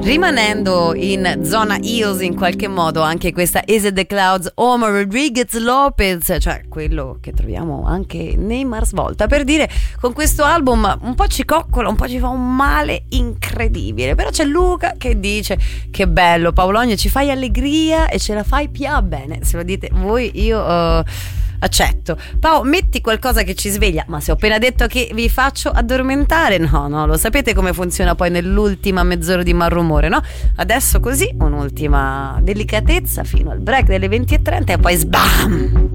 Rimanendo in zona Hills in qualche modo, anche questa Is It The Clouds, Omar Rodriguez Lopez, cioè quello che troviamo anche nei Mars Volta, per dire, con questo album un po' ci coccola, un po' ci fa un male incredibile, però c'è Luca che dice che bello Paologna, ci fai allegria e ce la fai bene, se lo dite voi io accetto. Pao, metti qualcosa che ci sveglia. Ma se ho appena detto che vi faccio addormentare, no, lo sapete come funziona poi nell'ultima mezz'ora di malrumore, no? Adesso così un'ultima delicatezza fino al break delle 20:30 e poi sbam!